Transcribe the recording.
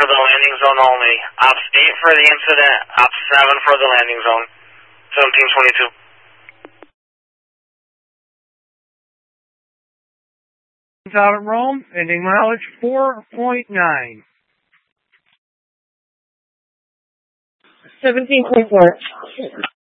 for the landing zone only. Ops 8 for the incident, Ops 7 for the landing zone. 1722. Out at Rome, ending mileage 4.9. 17.4.